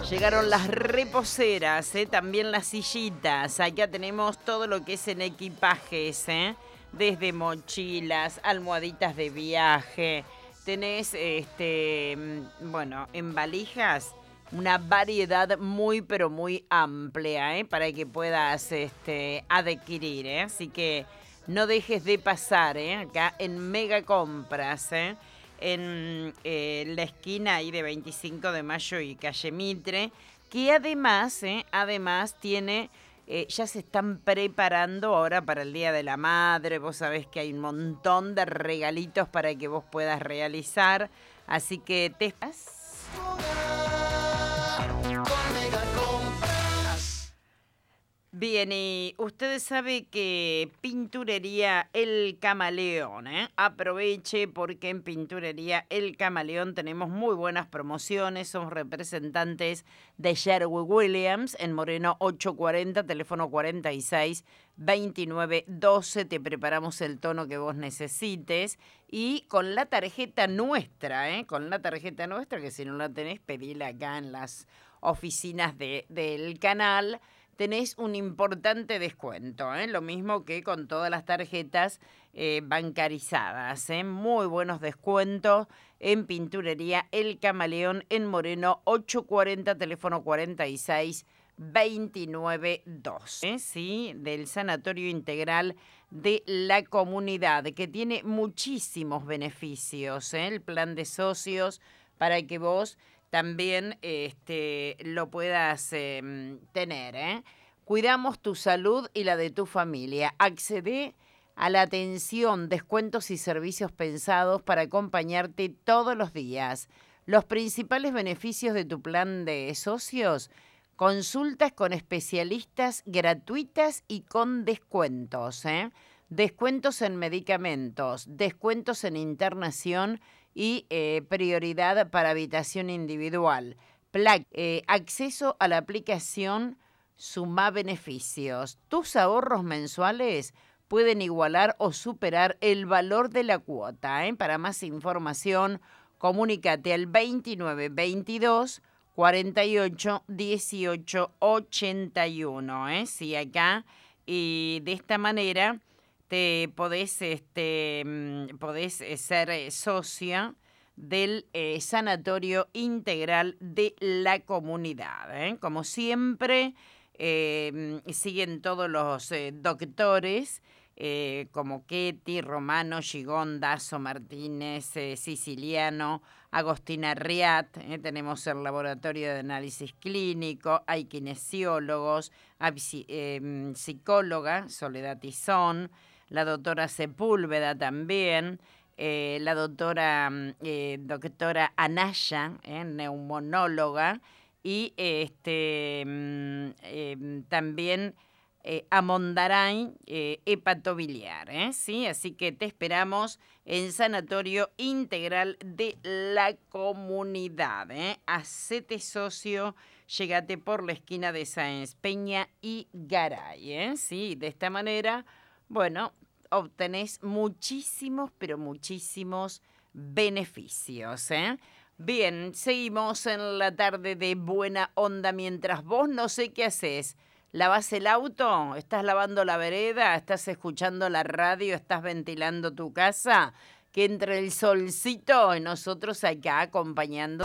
Llegaron las reposeras, también las sillitas. Acá tenemos todo lo que es en equipajes, desde mochilas, almohaditas de viaje. Tenés, bueno, en valijas una variedad muy, pero muy amplia, para que puedas adquirir, Así que no dejes de pasar, acá en Mega Compras, en la esquina ahí de 25 de Mayo y Calle Mitre, que además tiene, ya se están preparando ahora para el Día de la Madre. Vos sabés que hay un montón de regalitos para que vos puedas realizar, así que te estás. Bien, y ustedes saben que Pinturería El Camaleón, aproveche porque en Pinturería El Camaleón tenemos muy buenas promociones. Somos representantes de Sherwin Williams en Moreno 840, teléfono 46 29 12. Te preparamos el tono que vos necesites y con la tarjeta nuestra, que si no la tenés, pedila acá en las oficinas del canal. Tenés un importante descuento, lo mismo que con todas las tarjetas bancarizadas. Muy buenos descuentos en Pinturería El Camaleón en Moreno 840, teléfono 46 29 12, ¿sí? Del Sanatorio Integral de la Comunidad, que tiene muchísimos beneficios, el plan de socios para que vos también lo puedas tener, Cuidamos tu salud y la de tu familia. Accede a la atención, descuentos y servicios pensados para acompañarte todos los días. Los principales beneficios de tu plan de socios: consultas con especialistas gratuitas y con descuentos, Descuentos en medicamentos, descuentos en internación y prioridad para habitación individual. Acceso a la aplicación Sumá Beneficios. Tus ahorros mensuales pueden igualar o superar el valor de la cuota. Para más información, comunícate al 29 22 48 18 81. Sí, acá. Y de esta manera te podés ser socia del Sanatorio Integral de la Comunidad. Como siempre, siguen todos los doctores, como Ketty, Romano, Gigón, Dazo, Martínez, Siciliano, Agostina Riat. Tenemos el laboratorio de análisis clínico, hay kinesiólogos, hay psicóloga, Soledad Tizón, la doctora Sepúlveda también, la doctora Anaya, neumonóloga, y también Amondaray, hepatobiliar, ¿sí? Así que te esperamos en Sanatorio Integral de la Comunidad, Hacete socio, llegate por la esquina de Sáenz Peña y Garay, ¿sí? De esta manera, bueno, obtenés muchísimos, pero muchísimos beneficios, Bien, seguimos en la tarde de Buena Onda. Mientras vos no sé qué haces, ¿lavás el auto? ¿Estás lavando la vereda? ¿Estás escuchando la radio? ¿Estás ventilando tu casa? Que entre el solcito y nosotros acá acompañando